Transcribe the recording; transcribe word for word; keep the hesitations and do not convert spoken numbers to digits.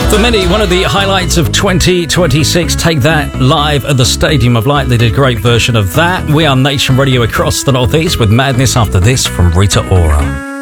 For many, one of the highlights of twenty twenty-six, Take That live at the Stadium of Light. They did a great version of that. We are Nation Radio across the Northeast with Madness after this from Rita Ora.